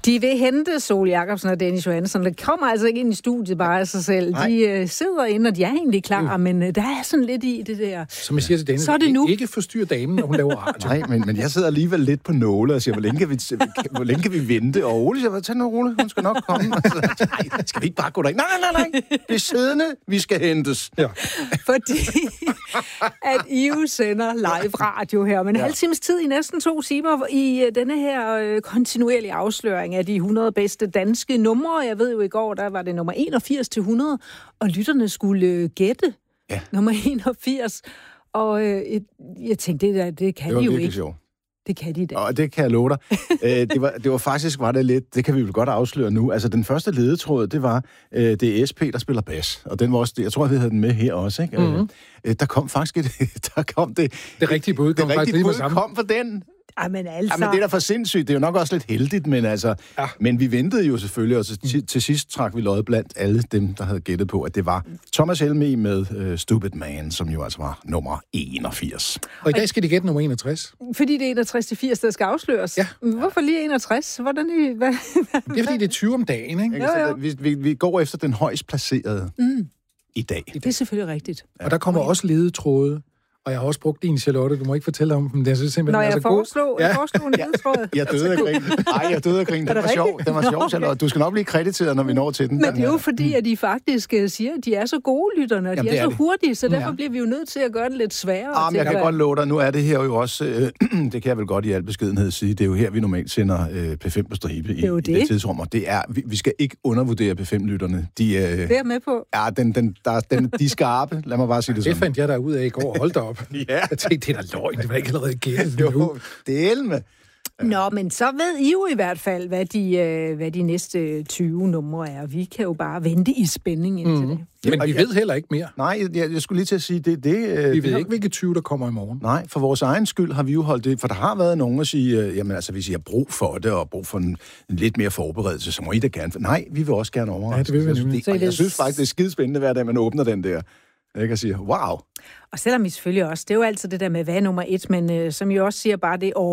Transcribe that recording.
De vil hente Sol Jacobsen og Dennis Johansson. Det kommer altså ikke ind i studiet bare af sig selv. De sidder inde, og de er egentlig klar, men der er sådan lidt i det der. Som jeg siger til Dennis, så er det nu. Ikke forstyrre damen, når hun laver radio. Nej, men jeg sidder alligevel lidt på nåle og siger, hvor længe kan vi vente? Og Ole siger, tag nu, Ole, hun skal nok komme. Nej, skal vi ikke bare gå derind? Nej. Det er siddende, vi skal hentes. Ja. Fordi at I jo sender live radio her, men en halv times tid i næsten 2 timer i denne her kontinuerlige afsløring af de 100 bedste danske numre. Jeg ved jo, i går, der var det nummer 81 til 100, og lytterne skulle gætte nummer 81. Og jeg tænkte, det kan de jo ikke. Sjovt. Det kan de da. Og det kan jeg love dig. Det var faktisk lidt, det kan vi vel godt afsløre nu. Altså, den første ledetråd, det var, det er SP, der spiller bas. Og den var også, jeg tror, vi havde den med her også, ikke? Mm-hmm. Der kom faktisk det rigtige bud. Det rigtige bud kom for den. Jamen altså... Jamen, det er da for sindssygt. Det er jo nok også lidt heldigt, men altså... Ja. Men vi ventede jo selvfølgelig, og til sidst trak vi lod blandt alle dem, der havde gættet på, at det var Thomas Helmig med Stupid Man, som jo altså var nummer 81. Og i dag skal de gætte nummer 61. Fordi det er 61 til 80, der skal afsløres. Ja. Hvorfor lige 61? Hvordan det er, fordi det er 20 om dagen, ikke? Jo. Vi går efter den højst placerede i dag. Det er selvfølgelig rigtigt. Ja. Og der kommer også ledetråde. Og jeg har også brugt din, Charlotte. Du må ikke fortælle om dem. Det er simpelthen når jeg foreslog en ledetråd. Jeg døde af grin. Nej, jeg døde af grin. Den var sjov, Charlotte. Du skal nok blive krediteret, når vi når til den. Men det er jo fordi, at de faktisk siger, at de er så gode, lytterne, og de er så hurtige, så derfor bliver vi jo nødt til at gøre det lidt sværere. Jeg kan godt love dig, nu er det her jo også, det kan jeg vel godt i al beskedenhed sige, det er jo her, vi normalt sender P5 på stribe i det tidsrum, og det er, vi skal ikke undervurdere P5-lytterne. De er med på. Ja, de er skarpe, lad mig bare sige det sådan. Det fandt jeg der ud af i går, hold da op. Ja. Jeg tænkte, det er da løgn, det var ikke allerede gættet nu. Det er elme. Nå, men så ved I jo i hvert fald, hvad de næste 20 numre er. Vi kan jo bare vente i spænding indtil det. Men vi ved heller ikke mere. Nej, jeg skulle lige til at sige, vi ved ikke, hvilke 20, der kommer i morgen. Nej, for vores egen skyld har vi jo holdt det, for der har været nogen at sige, jamen altså, hvis I har brug for det, og brug for en lidt mere forberedelse, så må I da gerne. Nej, vi vil også gerne overraske. Ja, det vil vi nemlig. Jeg synes faktisk, det er skidespændende hver dag, man åbner den der. Jeg kan sige, wow. Og selvom I selvfølgelig også, det er jo altid det der med, hvad er nummer 1, men som I også siger, bare det